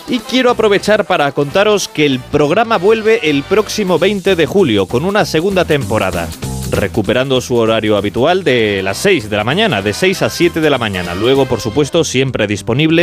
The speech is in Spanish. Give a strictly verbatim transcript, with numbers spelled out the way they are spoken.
Y quiero aprovechar para contaros que el programa vuelve el próximo veinte de julio con una segunda temporada, recuperando su horario habitual de las seis de la mañana, de seis a siete de la mañana. Luego, por supuesto, siempre disponible